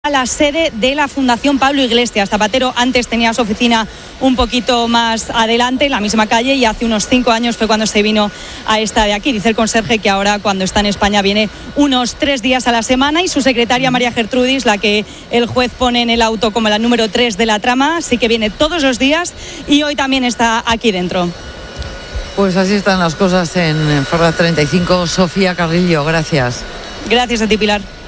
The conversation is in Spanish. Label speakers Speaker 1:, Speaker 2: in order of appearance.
Speaker 1: a la sede de la Fundación Pablo Iglesias. Zapatero antes tenía su oficina un poquito más adelante, en la misma calle, y hace unos 5 años fue cuando se vino a esta de aquí. Dice el conserje que ahora, cuando está en España, viene unos 3 días a la semana, y su secretaria María Gertrudis, la que el juez pone en el auto como la número 3 de la trama, sí que viene todos los días y hoy también está aquí dentro.
Speaker 2: Pues así están las cosas en Ferraz 35. Sofía Carrillo, gracias.
Speaker 1: Gracias a ti, Pilar.